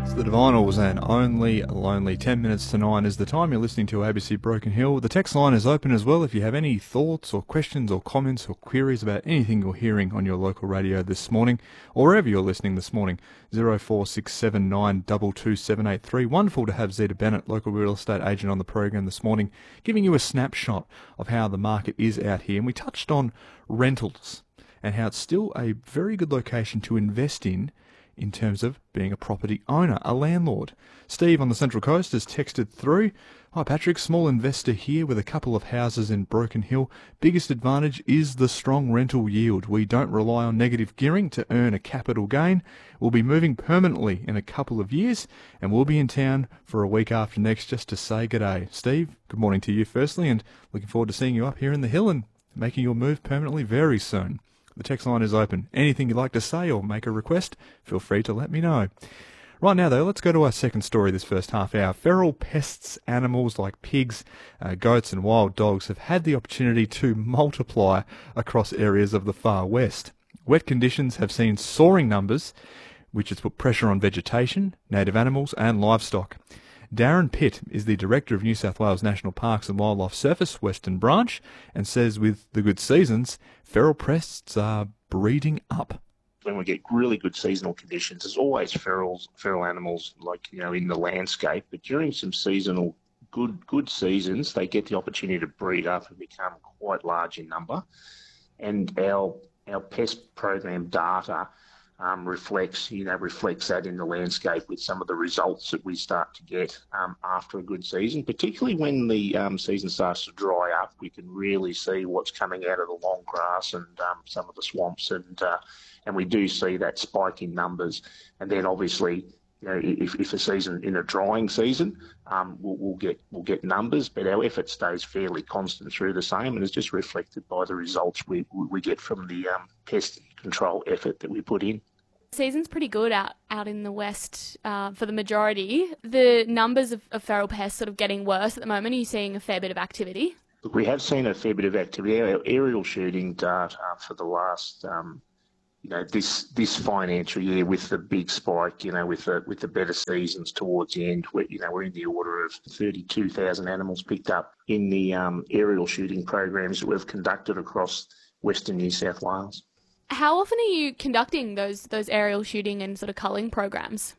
The Divinals, and only lonely 10 minutes to 9 is the time. You're listening to ABC Broken Hill. The text line is open as well if you have any thoughts or questions or comments or queries about anything you're hearing on your local radio this morning or wherever you're listening this morning. 0467922783. Wonderful to have Zeta Bennett, local real estate agent, on the program this morning, giving you a snapshot of how the market is out here. And we touched on rentals and how it's still a very good location to invest in terms of being a property owner, a landlord. Steve on the Central Coast has texted through. Hi Patrick, small investor here with a couple of houses in Broken Hill. Biggest advantage is the strong rental yield. We don't rely on negative gearing to earn a capital gain. We'll be moving permanently in a couple of years and we'll be in town for a week after next just to say g'day. Steve, good morning to you firstly, and looking forward to seeing you up here in the hill and making your move permanently very soon. The text line is open. Anything you'd like to say or make a request, feel free to let me know. Right now, though, let's go to our second story this first half hour. Feral pests, animals like pigs, goats and wild dogs have had the opportunity to multiply across areas of the far west. Wet conditions have seen soaring numbers, which has put pressure on vegetation, native animals and livestock. Darren Pitt is the Director of New South Wales National Parks and Wildlife Service Western Branch and says with the good seasons, feral pests are breeding up. When we get really good seasonal conditions, there's always feral animals in the landscape, but during some seasonal good seasons, they get the opportunity to breed up and become quite large in number. And our pest program data reflects that in the landscape with some of the results that we start to get after a good season, particularly when the season starts to dry up. We can really see what's coming out of the long grass and some of the swamps, and we do see that spike in numbers. And then obviously, if a season in a drying season, we'll get numbers, but our effort stays fairly constant through the same, and it's just reflected by the results we get from the pest control effort that we put in. Season's pretty good out in the west for the majority. The numbers of feral pests sort of getting worse at the moment. Are you seeing a fair bit of activity? Look, we have seen a fair bit of activity. Our aerial shooting data for the last this financial year, with the big spike, with the better seasons towards the end, we're in the order of 32,000 animals picked up in the aerial shooting programs that we've conducted across Western New South Wales. How often are you conducting those aerial shooting and sort of culling programs?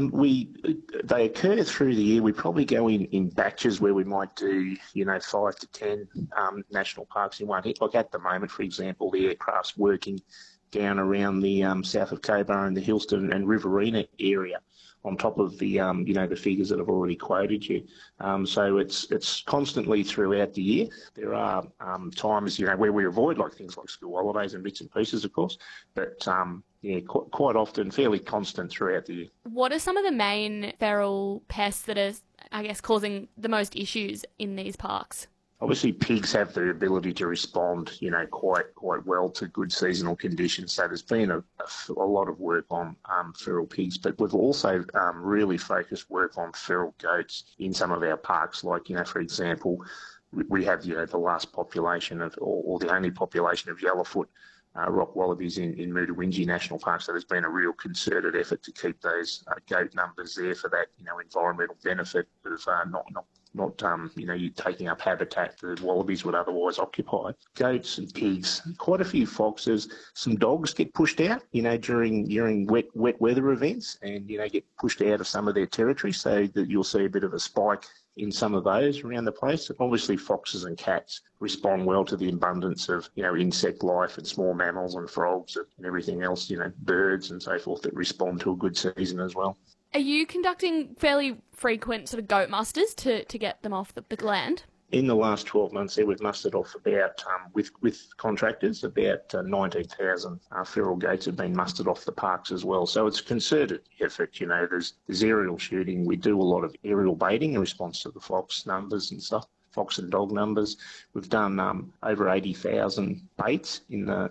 They occur through the year. We probably go in batches where we might do 5 to 10 national parks in one hit. Like at the moment, for example, the aircraft's working down around the south of Cobar and the Hillston and Riverina area, on top of the the figures that I've already quoted you. So it's constantly throughout the year. There are times where we avoid things like school holidays and bits and pieces, of course, but quite often fairly constant throughout the year. What are some of the main feral pests that are, I guess, causing the most issues in these parks? Obviously, pigs have the ability to respond, quite well to good seasonal conditions. So there's been a lot of work on feral pigs, but we've also really focused work on feral goats in some of our parks. Like, for example, we have the last population of, or the only population of yellowfoot rock wallabies in Mudawinji National Park. So there's been a real concerted effort to keep those goat numbers there for that environmental benefit of not you taking up habitat that wallabies would otherwise occupy. Goats and pigs, quite a few foxes, some dogs get pushed out, during wet weather events, and get pushed out of some of their territory, so that you'll see a bit of a spike in some of those around the place. Obviously, foxes and cats respond well to the abundance of insect life and small mammals and frogs and everything else, birds and so forth, that respond to a good season as well. Are you conducting fairly frequent sort of goat musters to get them off the land? In the last 12 months, we've mustered off about, with contractors, about 19,000 feral goats have been mustered off the parks as well. So it's a concerted effort. There's aerial shooting. We do a lot of aerial baiting in response to the fox numbers and stuff. Fox and dog numbers. We've done over 80,000 baits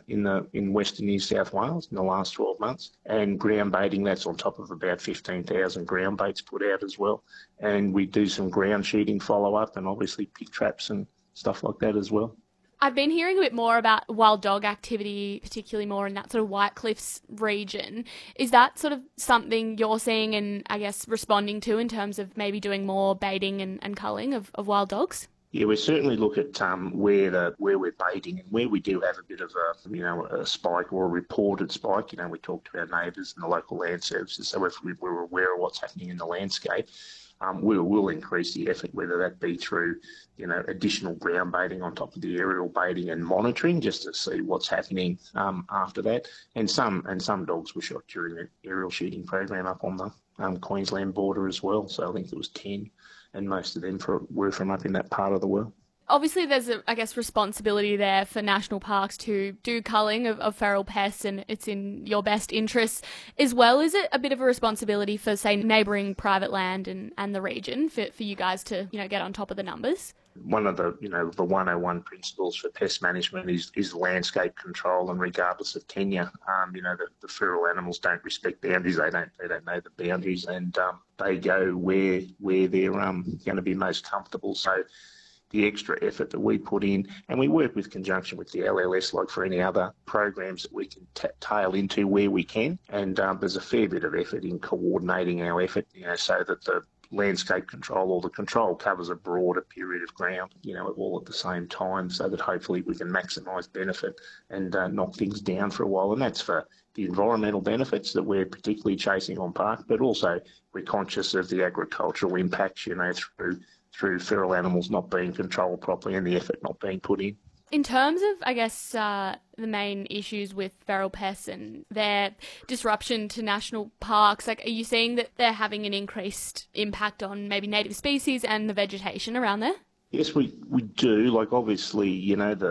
in Western New South Wales in the last 12 months, and ground baiting, that's on top of about 15,000 ground baits put out as well. And we do some ground shooting follow up, and obviously pig traps and stuff like that as well. I've been hearing a bit more about wild dog activity, particularly more in that sort of White Cliffs region. Is that sort of something you're seeing and, I guess, responding to in terms of maybe doing more baiting and culling of wild dogs? Yeah, we certainly look at where we're baiting and where we do have a bit of a spike or a reported spike. We talk to our neighbours and the local land services, so if we're aware of what's happening in the landscape, we will increase the effort, whether that be through additional ground baiting on top of the aerial baiting and monitoring, just to see what's happening after that. And some dogs were shot during the aerial shooting program up on the Queensland border as well. So I think there was 10. And most of them were from up in that part of the world. Obviously, there's a, responsibility there for national parks to do culling of feral pests, and it's in your best interests. As well, is it a bit of a responsibility for, say, neighbouring private land and the region for you guys to, get on top of the numbers? One of the 101 principles for pest management is landscape control, and regardless of tenure, the feral animals don't respect boundaries. They don't know the boundaries, and they go where they're going to be most comfortable. So the extra effort that we put in, and we work with conjunction with the LLS, like for any other programs that we can tail into where we can. And there's a fair bit of effort in coordinating our effort, so that the landscape control or the control covers a broader period of ground, all at the same time, so that hopefully we can maximise benefit and knock things down for a while. And that's for the environmental benefits that we're particularly chasing on park, but also we're conscious of the agricultural impacts, through feral animals not being controlled properly and the effort not being put in. In terms of, the main issues with feral pests and their disruption to national parks, are you seeing that they're having an increased impact on maybe native species and the vegetation around there? Yes, we do. Like, obviously,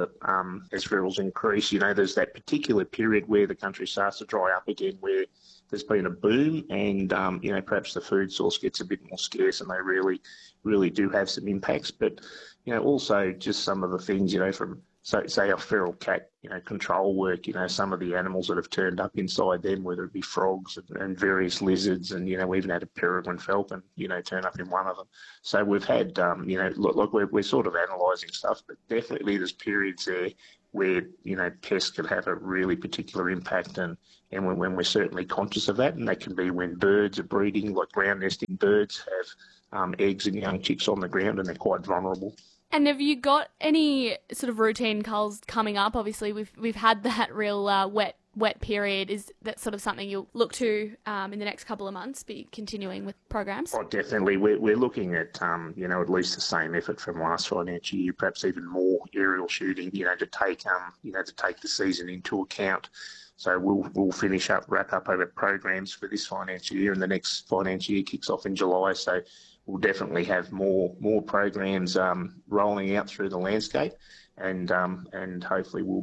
as ferals increase, there's that particular period where the country starts to dry up again, where there's been a boom and, perhaps the food source gets a bit more scarce and they really do have some impacts. But, also just some of the things, from, say our feral cat, control work, some of the animals that have turned up inside them, whether it be frogs and various lizards, and, we even had a peregrine falcon, turn up in one of them. So we've had, look, we're sort of analysing stuff, but definitely there's periods there where, pests could have a really particular impact, and when we're certainly conscious of that, and that can be when birds are breeding, like ground nesting birds have eggs and young chicks on the ground and they're quite vulnerable. And have you got any sort of routine culls coming up? Obviously, we've had that real wet period. Is that sort of something you'll look to in the next couple of months, be continuing with programs? Oh, definitely. We're looking at, at least the same effort from last financial year, perhaps even more aerial shooting, to take the season into account. So we'll wrap up our programs for this financial year, and the next financial year kicks off in July. So we'll definitely have more programs rolling out through the landscape, and hopefully we'll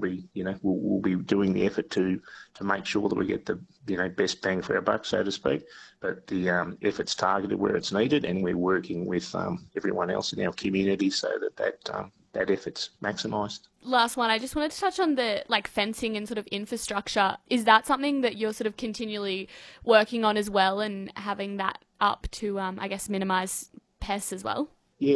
be doing the effort to make sure that we get the best bang for our buck, so to speak. But the effort's targeted where it's needed, and we're working with everyone else in our community so that effort's maximised. Last one, I just wanted to touch on the fencing and sort of infrastructure. Is that something that you're sort of continually working on as well, and having that up to, minimise pests as well? Yeah,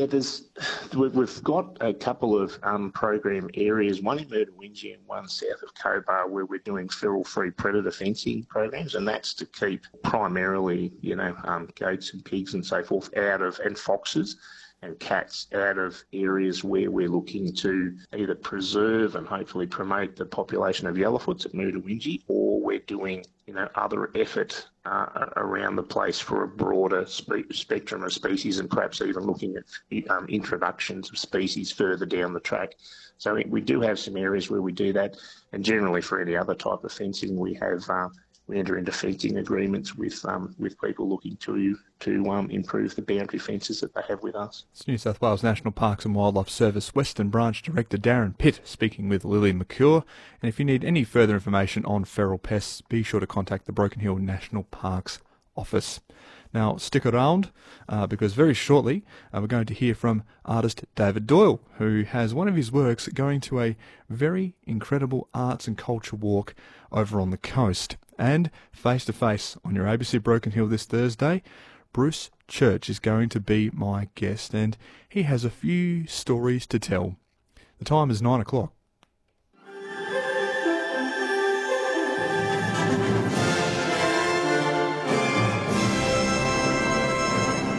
we've got a couple of program areas, one in Murruwinji and one south of Cobar, where we're doing feral-free predator fencing programs, and that's to keep primarily, goats and pigs and so forth and foxes and cats out of areas where we're looking to either preserve and hopefully promote the population of yellowfoots at Murruwinji, or we're doing other effort around the place for a broader spectrum of species, and perhaps even looking at introductions of species further down the track. So we do have some areas where we do that, and generally for any other type of fencing, we enter into fencing agreements with people looking to improve the boundary fences that they have with us. It's New South Wales National Parks and Wildlife Service Western Branch Director Darren Pitt speaking with Lillian McCure. And if you need any further information on feral pests, be sure to contact the Broken Hill National Parks office. Now, stick around because very shortly we're going to hear from artist David Doyle, who has one of his works going to a very incredible arts and culture walk over on the coast. And face-to-face on your ABC Broken Hill this Thursday, Bruce Church is going to be my guest, and he has a few stories to tell. The time is 9 o'clock.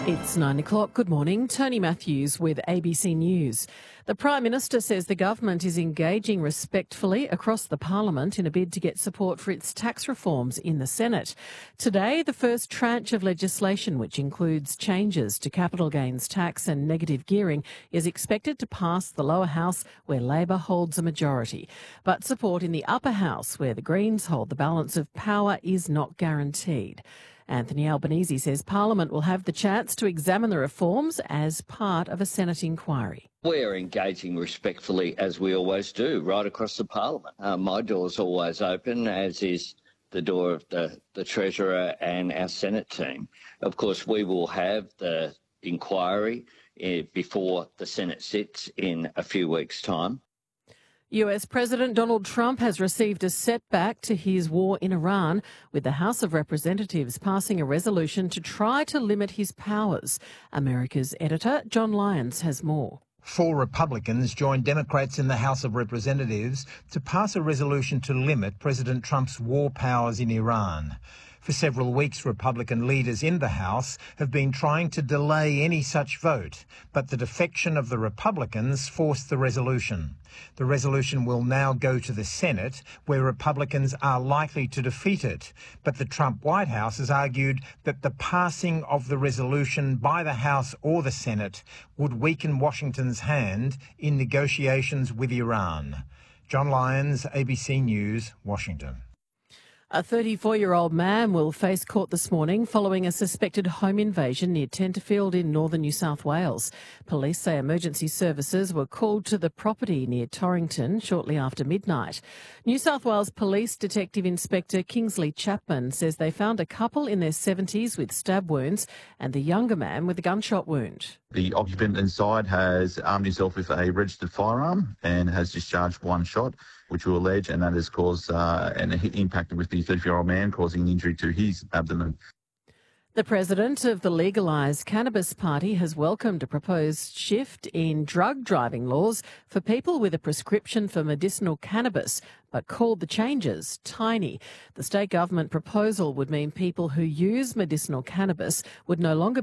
It's 9 o'clock. Good morning. Tony Matthews with ABC News. The Prime Minister says the government is engaging respectfully across the Parliament in a bid to get support for its tax reforms in the Senate. Today, the first tranche of legislation, which includes changes to capital gains tax and negative gearing, is expected to pass the lower house, where Labor holds a majority. But support in the upper house, where the Greens hold the balance of power, is not guaranteed. Anthony Albanese says Parliament will have the chance to examine the reforms as part of a Senate inquiry. We're engaging respectfully, as we always do, right across the Parliament. My door's always open, as is the door of the Treasurer and our Senate team. Of course, we will have the inquiry before the Senate sits in a few weeks' time. US President Donald Trump has received a setback to his war in Iran, with the House of Representatives passing a resolution to try to limit his powers. America's editor, John Lyons, has more. 4 Republicans joined Democrats in the House of Representatives to pass a resolution to limit President Trump's war powers in Iran. For several weeks, Republican leaders in the House have been trying to delay any such vote, but the defection of the Republicans forced the resolution. The resolution will now go to the Senate, where Republicans are likely to defeat it. But the Trump White House has argued that the passing of the resolution by the House or the Senate would weaken Washington's hand in negotiations with Iran. John Lyons, ABC News, Washington. A 34-year-old man will face court this morning following a suspected home invasion near Tenterfield in northern New South Wales. Police say emergency services were called to the property near Torrington shortly after midnight. New South Wales Police Detective Inspector Kingsley Chapman says they found a couple in their 70s with stab wounds and the younger man with a gunshot wound. The occupant inside has armed himself with a registered firearm and has discharged 1 shot, which will allege, and that has caused an impact with the 34-year-old man, causing an injury to his abdomen. The president of the Legalised Cannabis Party has welcomed a proposed shift in drug driving laws for people with a prescription for medicinal cannabis, but called the changes tiny. The state government proposal would mean people who use medicinal cannabis would no longer